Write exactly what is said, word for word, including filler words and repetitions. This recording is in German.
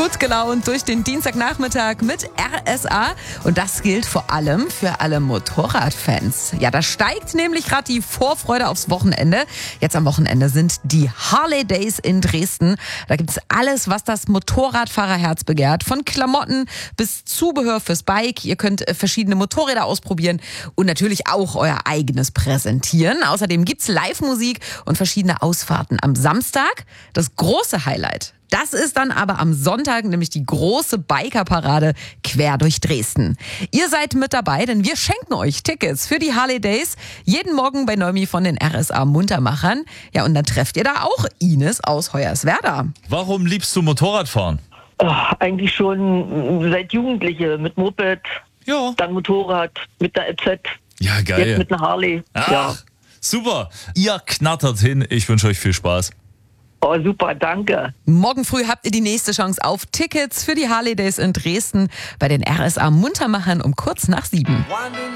gut gelaunt durch den Dienstagnachmittag mit R S A. Und das gilt vor allem für alle Motorradfans. Ja, da steigt nämlich gerade die Vorfreude aufs Wochenende. Jetzt am Wochenende sind die Harley Days in Dresden. Da gibt's alles, was das Motorradfahrerherz begehrt. Von Klamotten bis Zubehör fürs Bike. Ihr könnt verschiedene Motorräder ausprobieren und natürlich auch euer eigenes präsentieren. Außerdem gibt's Live-Musik und verschiedene Ausfahrten am Samstag. Das große Highlight, das ist dann aber am Sonntag, nämlich die große Bikerparade quer durch Dresden. Ihr seid mit dabei, denn wir schenken euch Tickets für die Harley Days jeden Morgen bei Neumi von den R S A Muntermachern. Ja, und dann trefft ihr da auch Ines aus Hoyerswerda. Warum liebst du Motorradfahren? Oh, eigentlich schon seit Jugendliche mit Moped, Ja. dann Motorrad, mit der L Z, Ja, geil. jetzt mit einer Harley. Ach, Ja. super. Ihr knattert hin. Ich wünsche euch viel Spaß. Oh, super, danke. Morgen früh habt ihr die nächste Chance auf Tickets für die Harley Days in Dresden bei den R S A Muntermachern um kurz nach sieben.